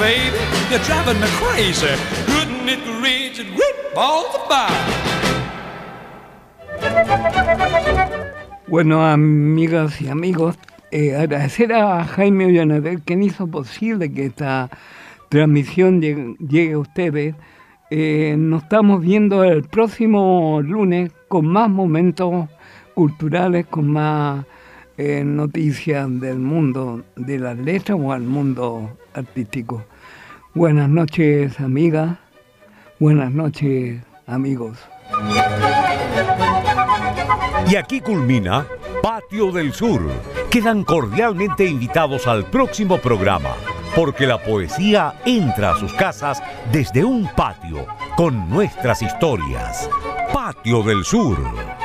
baby, you're driving me crazy. Couldn't it reach it with balls of fire? Bueno, amigas y amigos, agradecer a Jaime Ollanadel, quien hizo posible que esta transmisión llegue a ustedes. Nos estamos viendo el próximo lunes con más momentos culturales, con más noticias del mundo de las letras o al mundo artístico. Buenas noches, amigas. Buenas noches, amigos. Y aquí culmina Patio del Sur. Quedan cordialmente invitados al próximo programa, porque la poesía entra a sus casas desde un patio con nuestras historias. Patio del Sur.